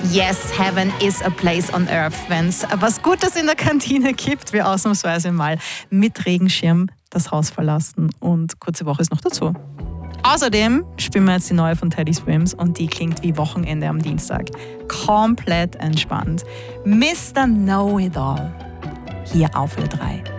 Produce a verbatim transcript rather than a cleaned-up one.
Yes, heaven is a place on earth. Wenn es was Gutes in der Kantine gibt, wir ausnahmsweise mal mit Regenschirm das Haus verlassen und kurze Woche ist noch dazu. Außerdem spielen wir jetzt die neue von Teddy Swims und die klingt wie Wochenende am Dienstag. Komplett entspannt. Mister Know-It-All. Hier auf Ö drei.